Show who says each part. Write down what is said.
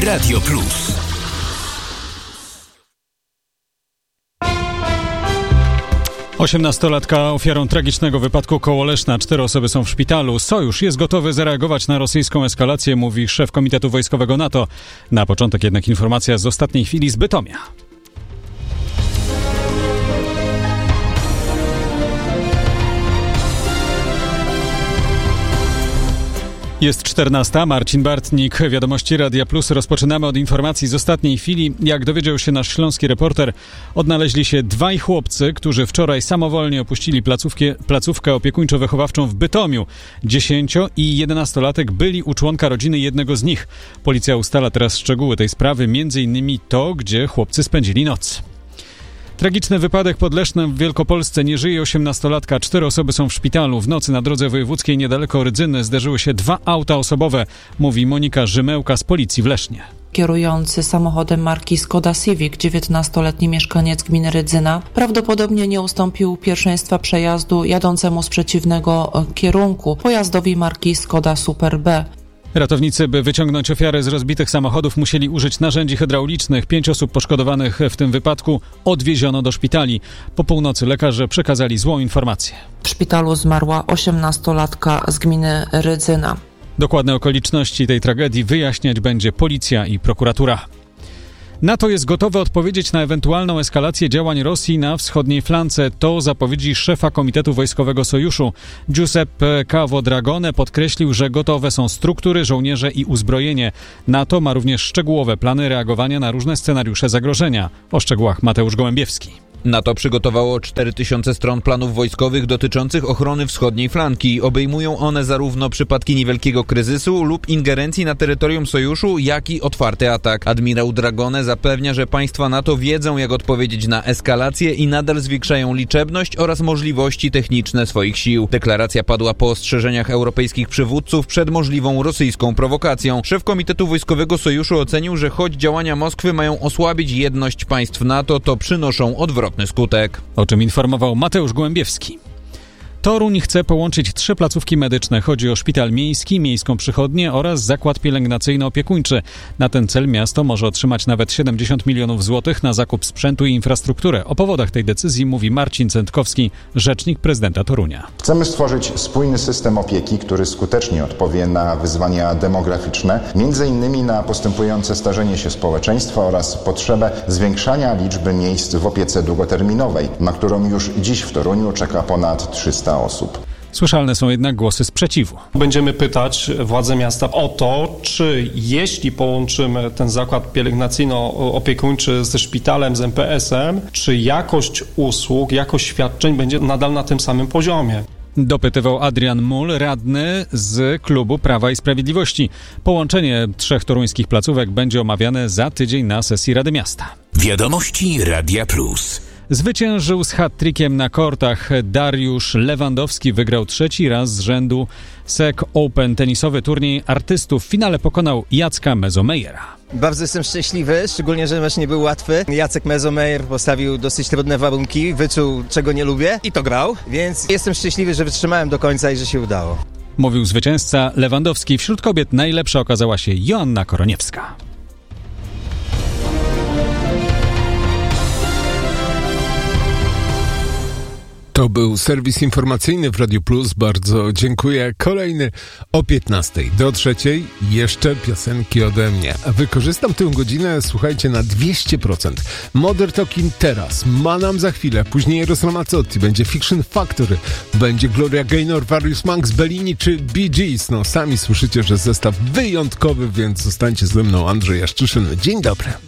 Speaker 1: Radio Plus.
Speaker 2: Osiemnastolatka ofiarą tragicznego wypadku koło Leszna. 4 osoby są w szpitalu. Sojusz jest gotowy zareagować na rosyjską eskalację, mówi szef Komitetu Wojskowego NATO. Na początek jednak informacja z ostatniej chwili z Bytomia. Jest 14. Marcin Bartnik, Wiadomości Radia Plus. Rozpoczynamy od informacji z ostatniej chwili. Jak dowiedział się nasz śląski reporter, odnaleźli się dwaj chłopcy, którzy wczoraj samowolnie opuścili placówkę opiekuńczo-wychowawczą w Bytomiu. 10- i 11-latek byli u członka rodziny jednego z nich. Policja ustala teraz szczegóły tej sprawy, m.in. to, gdzie chłopcy spędzili noc. Tragiczny wypadek pod Lesznem w Wielkopolsce. Nie żyje 18-latka. 4 osoby są w szpitalu. W nocy na drodze wojewódzkiej niedaleko Rydzyny zderzyły się 2 auta osobowe, mówi Monika Rzymełka z policji w Lesznie.
Speaker 3: Kierujący samochodem marki Skoda Civic, 19-letni mieszkaniec gminy Rydzyna, prawdopodobnie nie ustąpił pierwszeństwa przejazdu jadącemu z przeciwnego kierunku pojazdowi marki Skoda Super B.
Speaker 2: Ratownicy, by wyciągnąć ofiarę z rozbitych samochodów, musieli użyć narzędzi hydraulicznych. 5 osób poszkodowanych w tym wypadku odwieziono do szpitali. Po północy lekarze przekazali złą informację.
Speaker 3: W szpitalu zmarła 18-latka z gminy Rydzyna.
Speaker 2: Dokładne okoliczności tej tragedii wyjaśniać będzie policja i prokuratura. NATO jest gotowe odpowiedzieć na ewentualną eskalację działań Rosji na wschodniej flance. To zapowiedzi szefa Komitetu Wojskowego Sojuszu. Giuseppe Cavo-Dragone podkreślił, że gotowe są struktury, żołnierze i uzbrojenie. NATO ma również szczegółowe plany reagowania na różne scenariusze zagrożenia. O szczegółach Mateusz Gołębiewski.
Speaker 4: NATO przygotowało 4000 stron planów wojskowych dotyczących ochrony wschodniej flanki. Obejmują one zarówno przypadki niewielkiego kryzysu lub ingerencji na terytorium sojuszu, jak i otwarty atak. Admirał Dragone zapewnia, że państwa NATO wiedzą, jak odpowiedzieć na eskalację i nadal zwiększają liczebność oraz możliwości techniczne swoich sił. Deklaracja padła po ostrzeżeniach europejskich przywódców przed możliwą rosyjską prowokacją. Szef Komitetu Wojskowego Sojuszu ocenił, że choć działania Moskwy mają osłabić jedność państw NATO, to przynoszą odwrotny skutek.
Speaker 2: O czym informował Mateusz Gołębiewski. Toruń chce połączyć 3 placówki medyczne. Chodzi o szpital miejski, miejską przychodnię oraz zakład pielęgnacyjno-opiekuńczy. Na ten cel miasto może otrzymać nawet 70 milionów złotych na zakup sprzętu i infrastrukturę. O powodach tej decyzji mówi Marcin Cętkowski, rzecznik prezydenta Torunia.
Speaker 5: Chcemy stworzyć spójny system opieki, który skutecznie odpowie na wyzwania demograficzne, m.in. na postępujące starzenie się społeczeństwa oraz potrzebę zwiększania liczby miejsc w opiece długoterminowej, na którą już dziś w Toruniu czeka ponad 300 osób.
Speaker 2: Słyszalne są jednak głosy sprzeciwu.
Speaker 6: Będziemy pytać władze miasta o to, czy jeśli połączymy ten zakład pielęgnacyjno-opiekuńczy ze szpitalem, z MPS-em, czy jakość usług, jakość świadczeń będzie nadal na tym samym poziomie.
Speaker 2: Dopytywał Adrian Mul, radny z klubu Prawa i Sprawiedliwości. Połączenie 3 toruńskich placówek będzie omawiane za tydzień na sesji Rady Miasta.
Speaker 1: Wiadomości Radia Plus.
Speaker 2: Zwyciężył z hat-trickiem na kortach. Dariusz Lewandowski wygrał 3. raz z rzędu SEC Open, tenisowy turniej artystów. W finale pokonał Jacka Mezomejera.
Speaker 7: Bardzo jestem szczęśliwy, szczególnie, że mecz nie był łatwy. Jacek Mezomejer postawił dosyć trudne warunki, wyczuł, czego nie lubię i to grał, więc jestem szczęśliwy, że wytrzymałem do końca i że się udało.
Speaker 2: Mówił zwycięzca Lewandowski. Wśród kobiet najlepsza okazała się Joanna Koroniewska.
Speaker 8: To był serwis informacyjny w Radiu Plus. Bardzo dziękuję. Kolejny o 15:00 do 3:00. Jeszcze piosenki ode mnie. Wykorzystam tę godzinę, słuchajcie, na 200%. Modern Talking teraz, Manam za chwilę, później Eros Ramazzotti, będzie Fiction Factory, będzie Gloria Gaynor, Various Monks, Bellini czy Bee Gees. No sami słyszycie, że zestaw wyjątkowy, więc zostańcie ze mną. Andrzej Jaszczyszyn. Dzień dobry.